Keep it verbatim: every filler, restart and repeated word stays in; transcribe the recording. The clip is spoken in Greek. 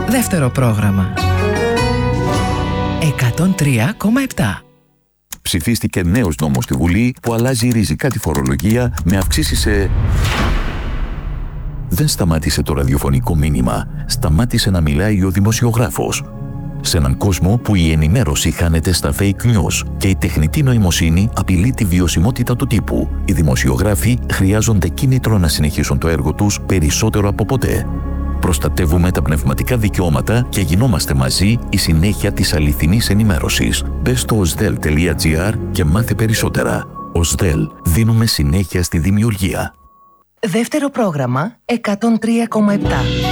Δεύτερο πρόγραμμα. εκατόν τρία κόμμα επτά. Ψηφίστηκε νέος νόμος στη Βουλή που αλλάζει ριζικά τη φορολογία με αυξήσεις σε... Δεν σταμάτησε το ραδιοφωνικό μήνυμα, σταμάτησε να μιλάει ο δημοσιογράφος. Σε έναν κόσμο που η ενημέρωση χάνεται στα fake news και η τεχνητή νοημοσύνη απειλεί τη βιωσιμότητα του τύπου, οι δημοσιογράφοι χρειάζονται κίνητρο να συνεχίσουν το έργο τους περισσότερο από ποτέ. Προστατεύουμε τα πνευματικά δικαιώματα και γινόμαστε μαζί η συνέχεια της αληθινής ενημέρωσης. Μπες στο osdel τελεία gr και μάθε περισσότερα. osdel, δίνουμε συνέχεια στη δημιουργία. Δεύτερο πρόγραμμα εκατόν τρία κόμμα επτά.